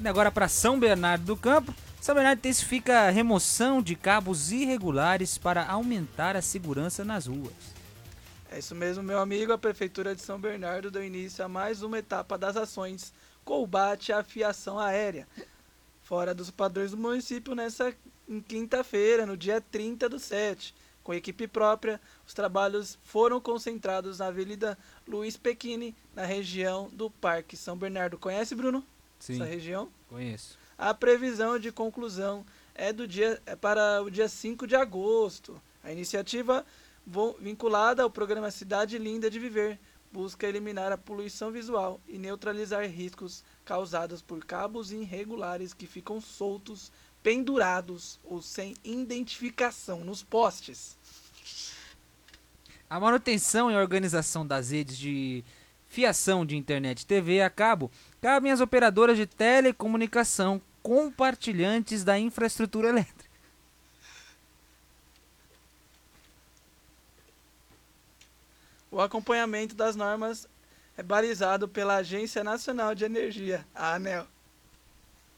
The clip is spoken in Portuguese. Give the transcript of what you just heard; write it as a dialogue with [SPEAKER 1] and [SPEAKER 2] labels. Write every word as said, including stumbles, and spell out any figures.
[SPEAKER 1] Indo agora para São Bernardo do Campo. São Bernardo intensifica a remoção de cabos irregulares para aumentar a segurança nas ruas.
[SPEAKER 2] É isso mesmo, meu amigo. A Prefeitura de São Bernardo deu início a mais uma etapa das ações combate à fiação aérea, fora dos padrões do município, nessa em quinta-feira, no dia trinta do sete. Com equipe própria, os trabalhos foram concentrados na Avenida Luiz Pequini, na região do Parque São Bernardo. Conhece, Bruno?
[SPEAKER 1] Sim,
[SPEAKER 2] Essa região?
[SPEAKER 1] conheço.
[SPEAKER 2] A previsão de conclusão é, do dia, é para o dia cinco de agosto. A iniciativa, vinculada ao programa Cidade Linda de Viver, busca eliminar a poluição visual e neutralizar riscos causados por cabos irregulares que ficam soltos, pendurados ou sem identificação nos postes.
[SPEAKER 1] A manutenção e organização das redes de fiação de internet e T V a cabo cabem às operadoras de telecomunicação compartilhantes da infraestrutura elétrica.
[SPEAKER 2] O acompanhamento das normas é balizado pela Agência Nacional de Energia, a ANEEL,